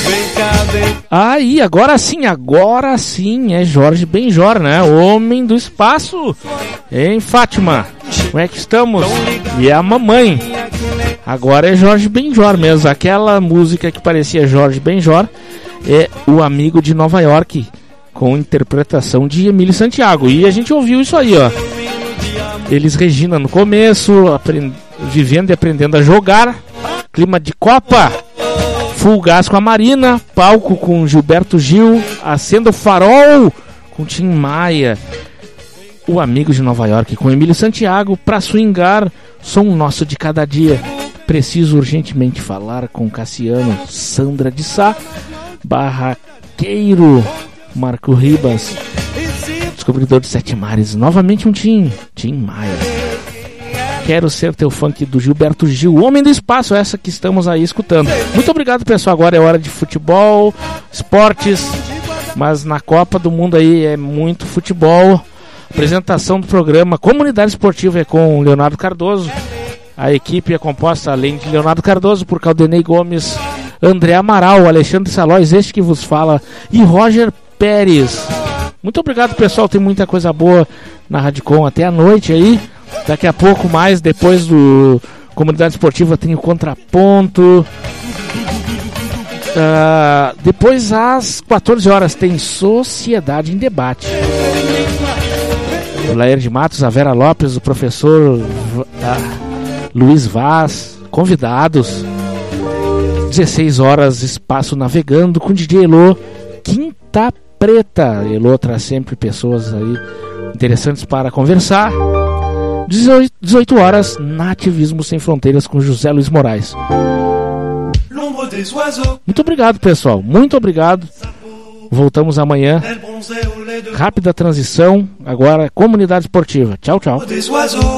Aí, agora sim, é Jorge Benjor, né? Homem do espaço. Hein, Fátima? Como é que estamos? E a mamãe? Agora é Jorge Benjor mesmo. Aquela música que parecia Jorge Benjor é O Amigo de Nova York, com interpretação de Emílio Santiago. E a gente ouviu isso aí, ó. Elis Regina no começo, vivendo e aprendendo a jogar. Clima de Copa. Full Gás com a Marina. Palco com Gilberto Gil. Acenda o Farol com Tim Maia. O Amigo de Nova York com Emílio Santiago. Pra swingar, Som Nosso de Cada Dia. Preciso urgentemente falar com Cassiano. Sandra de Sá. Barraqueiro, Marco Ribas. Descobridor de Sete Mares. Novamente um Tim Maia. Quero Ser Teu Funk do Gilberto Gil. Homem do Espaço, essa que estamos aí escutando. Muito obrigado, pessoal. Agora é hora de futebol, esportes, mas na Copa do Mundo aí é muito futebol. Apresentação do programa Comunidade Esportiva é com Leonardo Cardoso. A equipe é composta, além de Leonardo Cardoso, por Caldenei Gomes, André Amaral, Alexandre Salóis, este que vos fala, e Roger Pérez. Muito obrigado, pessoal. Tem muita coisa boa na Radicom até a noite aí. Daqui a pouco mais, depois do Comunidade Esportiva, tem o Contraponto. Depois, às 14 horas, tem Sociedade em Debate. O Laer de Matos, a Vera Lopes, o professor Luiz Vaz, convidados. 16 horas, Espaço Navegando com DJ Elô. Quinta Preta. Elô traz sempre pessoas aí interessantes para conversar. 18 horas, Nativismo Sem Fronteiras com José Luiz Moraes. Muito obrigado, pessoal. Muito obrigado. Voltamos amanhã. Rápida transição. Agora, Comunidade Esportiva. Tchau, tchau.